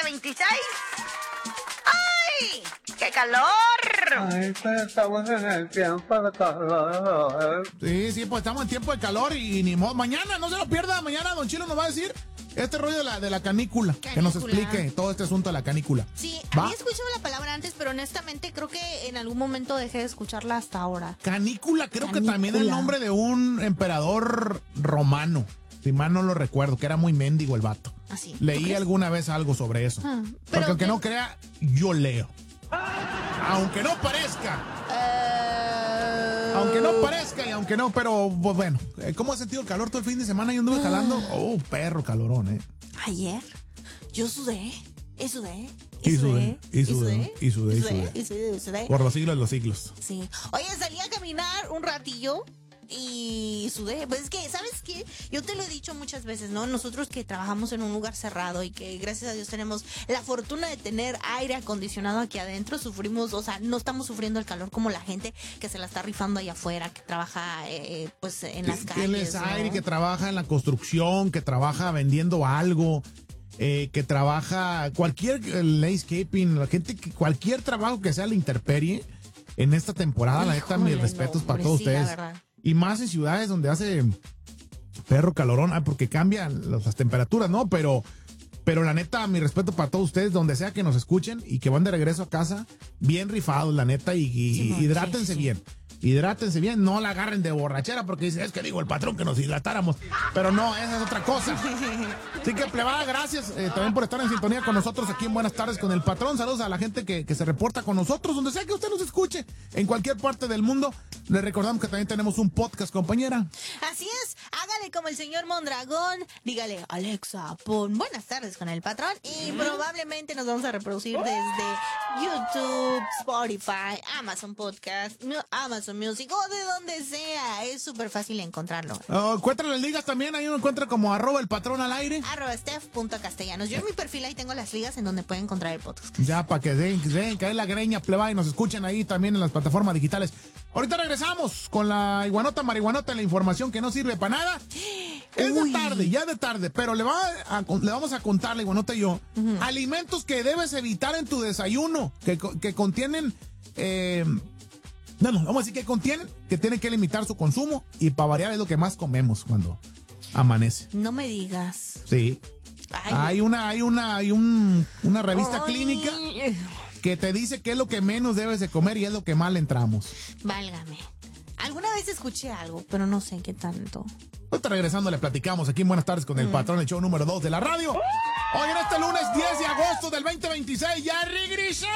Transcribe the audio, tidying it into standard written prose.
26. ¡Ay! ¡Qué calor! Ay, pues estamos en el tiempo de calor. Sí, pues estamos en tiempo de calor y ni modo. Mañana, no se lo pierda, mañana Don Chilo nos va a decir este rollo de la canícula. Que nos explique todo este asunto de la canícula. Sí, ¿Va? había escuchado la palabra antes, pero honestamente creo que en algún momento dejé de escucharla hasta ahora. Canícula, creo que también es el nombre de un emperador romano. Si mal no lo recuerdo, que era muy mendigo el vato. Así. Leí alguna vez algo sobre eso. Porque aunque no crea, yo leo. Aunque no parezca. Aunque no parezca y aunque no, pero pues, bueno. ¿Cómo has sentido el calor todo el fin de semana? Yo anduve jalando. Oh, perro calorón, Ayer yo sudé. Y sudé. Por los siglos de los siglos. Sí. Oye, salí a caminar un ratillo y sudé. Pues es que, ¿sabes qué? Yo te lo he dicho muchas veces, ¿no? Nosotros que trabajamos en un lugar cerrado y que gracias a Dios tenemos la fortuna de tener aire acondicionado aquí adentro, sufrimos, o sea, no estamos sufriendo el calor como la gente que se la está rifando allá afuera, que trabaja pues en las calles, ¿no? ¿no? Aire, que trabaja en la construcción, que trabaja vendiendo algo. Que trabaja cualquier landscaping, la gente, cualquier trabajo que sea la intemperie en esta temporada, la neta, mis respetos para todos ustedes. Y más en ciudades donde hace perro calorón, porque cambian las temperaturas, ¿no? Pero la neta, mi respeto para todos ustedes, donde sea que nos escuchen y que van de regreso a casa, bien rifados, la neta, y hidrátense bien. Hidrátense bien, no la agarren de borrachera porque dice, es que digo el patrón que nos hidratáramos, pero no, esa es otra cosa. Así que plebada, gracias también por estar en sintonía con nosotros aquí en Buenas Tardes con el Patrón. Saludos a la gente que se reporta con nosotros, donde sea que usted nos escuche, en cualquier parte del mundo. Le recordamos que también tenemos un podcast, compañera. Así es, hágale como el señor Mondragón, dígale, Alexa, pon Buenas Tardes con el Patrón y probablemente nos vamos a reproducir desde YouTube, Spotify, Amazon Podcast, Amazon Music o de donde sea. Es súper fácil encontrarlo. Encuentra las ligas también, ahí uno encuentra como @elpatrón_al_aire. @steph.castellanos. Yo en mi perfil ahí tengo las ligas en donde pueden encontrar el podcast. Ya, para que den caer la greña, pleba, y nos escuchen ahí también en las plataformas digitales. Ahorita regresamos con la iguanota marihuanota, la información que no sirve para nada. Es de tarde, ya de tarde, pero le vamos a contar, la iguanota y yo, alimentos que debes evitar en tu desayuno, que contienen... vamos a decir que contienen, que tienen que limitar su consumo y para variar es lo que más comemos cuando amanece. No me digas. Sí. Hay una revista clínica que te dice qué es lo que menos debes de comer y es lo que más le entramos. Válgame. Alguna vez escuché algo, pero no sé qué tanto. Ahorita regresando le platicamos aquí en Buenas Tardes con el Patrón, el show número 2 de la radio. Hoy en este lunes 10 de agosto del 2026 ya regresamos.